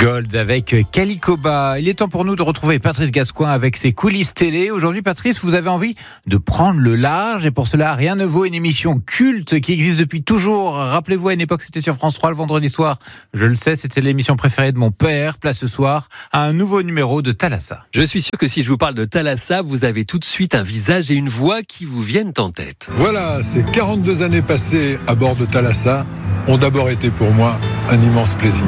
Gold avec Calicoba. Il est temps pour nous de retrouver Patrice Gascoin avec ses coulisses télé. Aujourd'hui, Patrice, vous avez envie de prendre le large et pour cela, rien ne vaut une émission culte qui existe depuis toujours. Rappelez-vous, à une époque, c'était sur France 3 le vendredi soir. Je le sais, c'était l'émission préférée de mon père. Place ce soir à un nouveau numéro de Thalassa. Je suis sûr que si je vous parle de Thalassa, vous avez tout de suite un visage et une voix qui vous viennent en tête. Voilà, ces 42 années passées à bord de Thalassa ont d'abord été pour moi un immense plaisir.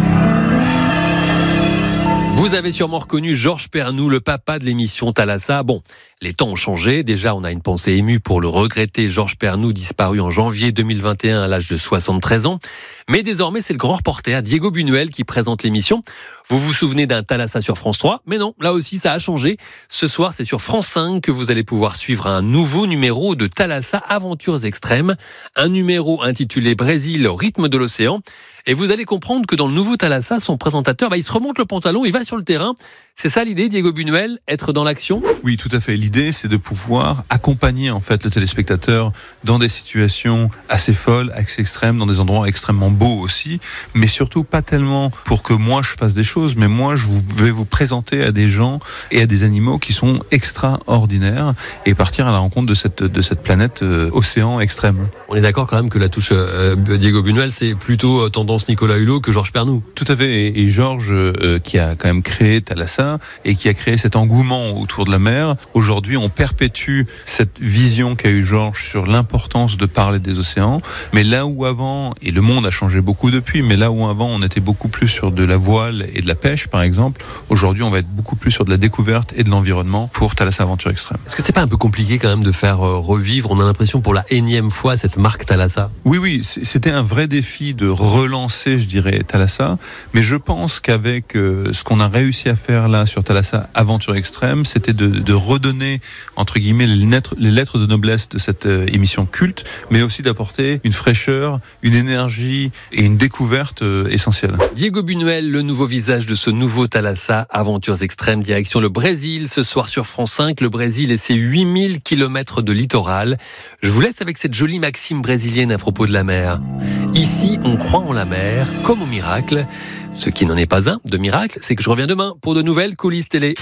Vous avez sûrement reconnu Georges Pernou, le papa de l'émission Thalassa. Bon, les temps ont changé. Déjà, on a une pensée émue pour le regretté Georges Pernou, disparu en janvier 2021 à l'âge de 73 ans. Mais désormais, c'est le grand reporter Diego Buñuel qui présente l'émission. Vous vous souvenez d'un Thalassa sur France 3, mais non, là aussi ça a changé. Ce soir, c'est sur France 5 que vous allez pouvoir suivre un nouveau numéro de Thalassa Aventures Extrêmes, un numéro intitulé Brésil au rythme de l'océan. Et vous allez comprendre que dans le nouveau Thalassa, son présentateur, il se remonte le pantalon, il va sur le terrain. C'est ça l'idée, Diego Buñuel, être dans l'action ? Oui, tout à fait. L'idée, c'est de pouvoir accompagner en fait le téléspectateur dans des situations assez folles, assez extrêmes, dans des endroits extrêmement beaux aussi, mais surtout pas tellement pour que moi je fasse des choses, mais moi je vais vous présenter à des gens et à des animaux qui sont extraordinaires et partir à la rencontre de cette planète océan extrême. On est d'accord quand même que la touche Diego Buñuel, c'est plutôt tendance Nicolas Hulot que Georges Pernou. Tout à fait. Et Georges, qui a quand même créé Thalassa et qui a créé cet engouement autour de la mer, aujourd'hui on perpétue cette vision qu'a eu Georges sur l'importance de parler des océans. Mais là où avant, et le monde a changé beaucoup depuis, mais là où avant on était beaucoup plus sur de la voile et de la pêche par exemple, aujourd'hui on va être beaucoup plus sur de la découverte et de l'environnement pour Thalassa Aventure Extrême. Est-ce que c'est pas un peu compliqué quand même de faire revivre, on a l'impression pour la énième fois, cette marque Thalassa ? Oui, c'était un vrai défi de relancer, je dirais, Thalassa, mais je pense qu'avec ce qu'on a réussi à faire là sur Thalassa Aventure Extrême, c'était de redonner, entre guillemets, les lettres de noblesse de cette émission culte, mais aussi d'apporter une fraîcheur, une énergie et une découverte essentielle. Diego Buñuel, le nouveau visage de ce nouveau Thalassa Aventures Extrêmes, direction le Brésil, ce soir sur France 5, le Brésil et ses 8000 km de littoral. Je vous laisse avec cette jolie maxime brésilienne à propos de la mer. Ici, on croit en la mer, comme au miracle. Ce qui n'en est pas un de miracle, c'est que je reviens demain pour de nouvelles coulisses télé.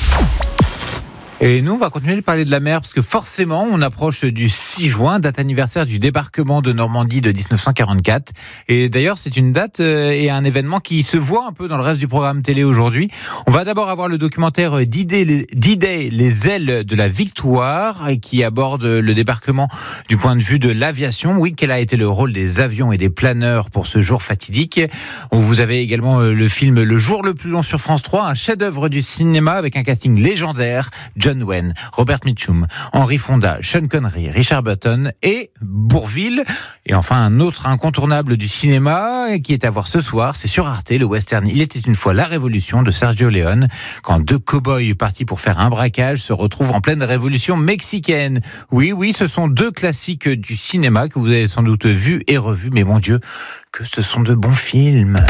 Et nous, on va continuer de parler de la mer parce que forcément, on approche du 6 juin, date anniversaire du débarquement de Normandie de 1944. Et d'ailleurs, c'est une date et un événement qui se voit un peu dans le reste du programme télé aujourd'hui. On va d'abord avoir le documentaire D-Day, les ailes de la victoire, qui aborde le débarquement du point de vue de l'aviation. Oui, quel a été le rôle des avions et des planeurs pour ce jour fatidique. Vous avez également le film Le jour le plus long sur France 3, un chef-d'œuvre du cinéma avec un casting légendaire. John Wayne, Robert Mitchum, Henry Fonda, Sean Connery, Richard Burton et Bourvil. Et enfin, un autre incontournable du cinéma qui est à voir ce soir, c'est sur Arte, le western Il était une fois la Révolution de Sergio Leone, quand deux cow-boys partis pour faire un braquage se retrouvent en pleine révolution mexicaine. Oui, ce sont deux classiques du cinéma que vous avez sans doute vus et revus, mais mon Dieu, que ce sont de bons films.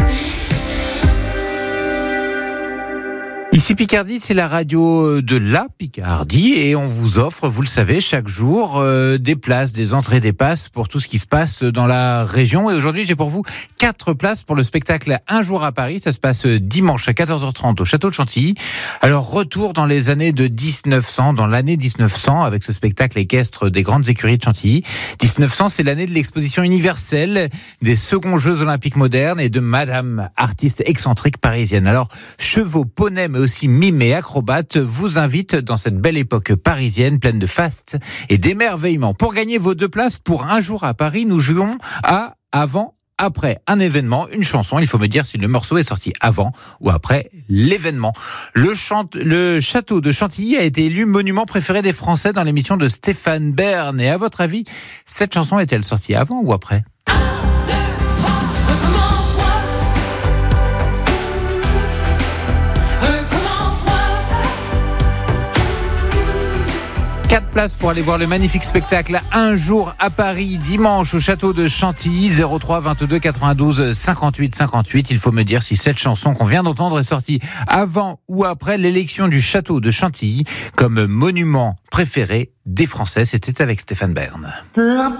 Ici Picardie, c'est la radio de la Picardie et on vous offre, vous le savez, chaque jour des places, des entrées, des passes pour tout ce qui se passe dans la région. Et aujourd'hui, j'ai pour vous 4 places pour le spectacle Un jour à Paris. Ça se passe dimanche à 14h30 au château de Chantilly. Alors, retour dans les années de 1900, dans l'année 1900, avec ce spectacle équestre des grandes écuries de Chantilly. 1900, c'est l'année de l'exposition universelle des seconds Jeux Olympiques modernes et de Madame artiste excentrique parisienne. Alors, chevaux, poneys, mais aussi mime et acrobate vous invite dans cette belle époque parisienne pleine de faste et d'émerveillement. Pour gagner vos 2 places pour Un jour à Paris, nous jouons à avant-après un événement, une chanson. Il faut me dire si le morceau est sorti avant ou après l'événement. Le château de Chantilly a été élu monument préféré des Français dans l'émission de Stéphane Bern. Et à votre avis, cette chanson est-elle sortie avant ou après ? 4 places pour aller voir le magnifique spectacle Un jour à Paris, dimanche au château de Chantilly, 03 22 92 58 58. Il faut me dire si cette chanson qu'on vient d'entendre est sortie avant ou après l'élection du château de Chantilly comme monument préféré des Français. C'était avec Stéphane Bern.